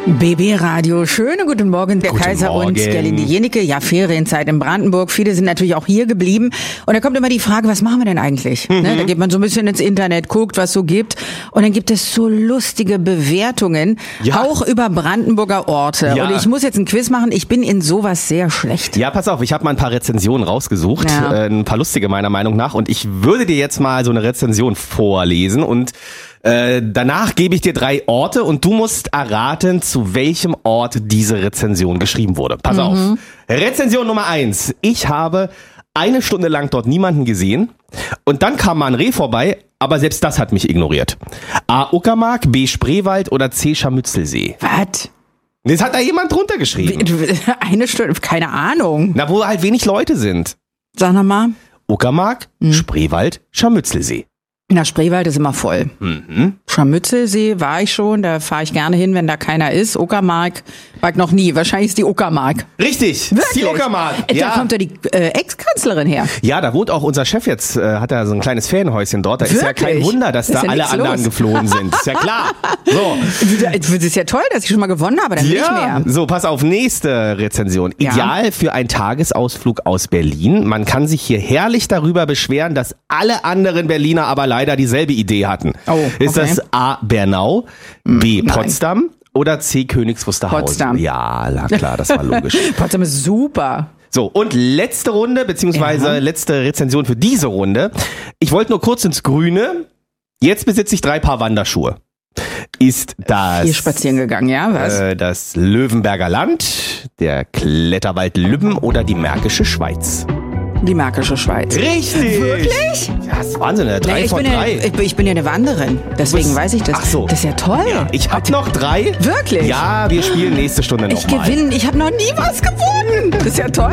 BB Radio, schönen guten Morgen, der Guten Kaiser Morgen. und Gerlinde Jenecke. Ja, Ferienzeit in Brandenburg. Viele sind natürlich auch hier geblieben. Und da kommt immer die Frage, was machen wir denn eigentlich? Ne, da geht man so ein bisschen ins Internet, guckt, was so gibt. Und dann gibt es so lustige Bewertungen, auch über Brandenburger Orte. Ja. Und ich muss jetzt ein Quiz machen. Ich bin in sowas sehr schlecht. Ja, pass auf, ich habe mal ein paar Rezensionen rausgesucht, ein paar lustige meiner Meinung nach, und ich würde dir jetzt mal so eine Rezension vorlesen und danach gebe ich dir 3 Orte und du musst erraten, zu welchem Ort diese Rezension geschrieben wurde. Pass auf. Rezension Nummer 1. Ich habe 1 Stunde lang dort niemanden gesehen und dann kam mal ein Reh vorbei, aber selbst das hat mich ignoriert. A. Uckermark, B. Spreewald oder C. Scharmützelsee. Was? Das hat da jemand drunter geschrieben. Eine Stunde, keine Ahnung. Na, wo halt wenig Leute sind. Sag nochmal. Uckermark, Spreewald, Scharmützelsee. Na, Spreewald ist immer voll. Scharmützelsee war ich schon, da fahre ich gerne hin, wenn da keiner ist. Uckermark war ich noch nie. Wahrscheinlich ist die Uckermark. Richtig, Wirklich? die Uckermark. Da kommt ja die Ex-Kanzlerin her. Ja, da wohnt auch unser Chef jetzt, hat er so ein kleines Ferienhäuschen dort. Da ist ja kein Wirklich? Wunder, dass Ist da ja alle nichts anderen los. geflohen sind. Ist ja klar. So. Das ist ja toll, dass ich schon mal gewonnen habe, dann nicht mehr. So, pass auf, nächste Rezension. Ja. Ideal für einen Tagesausflug aus Berlin. Man kann sich hier herrlich darüber beschweren, dass alle anderen Berliner aber leider dieselbe Idee hatten. Oh, Ist okay. das A. Bernau, B. Potsdam oder C. Königs Wusterhausen? Potsdam. Ja, na klar, das war logisch. Potsdam ist super. So, und letzte Runde, beziehungsweise letzte Rezension für diese Runde. Ich wollte nur kurz ins Grüne. Jetzt besitze ich 3 Paar Wanderschuhe. Ist das Hier spazieren gegangen, ja? Was? das Löwenberger Land, der Kletterwald Lübben oder die Märkische Schweiz? Die Märkische Schweiz. Richtig! Wirklich? Ja, das ist Wahnsinn, 3 Nee, von 3. ich bin ja eine Wanderin, deswegen weiß ich das. Ach so. Das ist ja toll. Ich hab noch 3. Wirklich? Ja, wir spielen nächste Stunde Ich nochmal. gewinne. Ich habe noch nie was gewonnen. Das ist ja toll.